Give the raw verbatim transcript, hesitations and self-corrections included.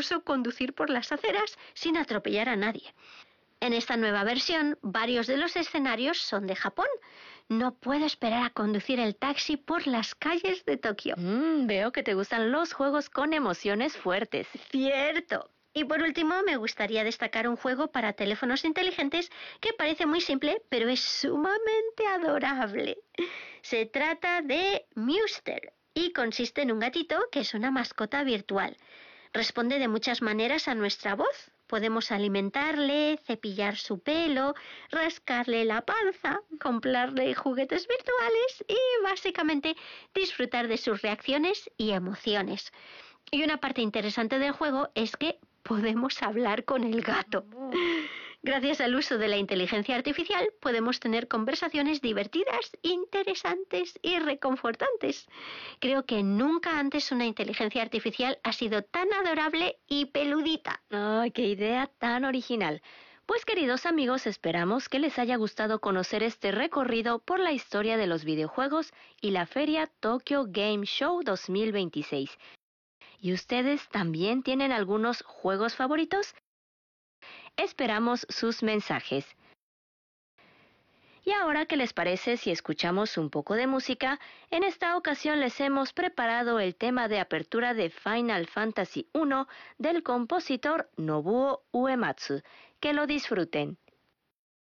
incluso conducir por las aceras sin atropellar a nadie. En esta nueva versión, varios de los escenarios son de Japón. No puedo esperar a conducir el taxi por las calles de Tokio. Mm, veo que te gustan los juegos con emociones fuertes. ¡Cierto! Y por último, me gustaría destacar un juego para teléfonos inteligentes que parece muy simple, pero es sumamente adorable. Se trata de Mewster y consiste en un gatito que es una mascota virtual. Responde de muchas maneras a nuestra voz. Podemos alimentarle, cepillar su pelo, rascarle la panza, comprarle juguetes virtuales y básicamente disfrutar de sus reacciones y emociones. Y una parte interesante del juego es que podemos hablar con el gato. Gracias al uso de la inteligencia artificial podemos tener conversaciones divertidas, interesantes y reconfortantes. Creo que nunca antes una inteligencia artificial ha sido tan adorable y peludita. ¡Ay, qué idea tan original! Pues queridos amigos, esperamos que les haya gustado conocer este recorrido por la historia de los videojuegos y la feria Tokyo Game Show dos mil veintiséis. ¿Y ustedes también tienen algunos juegos favoritos? Esperamos sus mensajes. Y ahora, ¿qué les parece si escuchamos un poco de música? En esta ocasión les hemos preparado el tema de apertura de Final Fantasy uno del compositor Nobuo Uematsu. Que lo disfruten.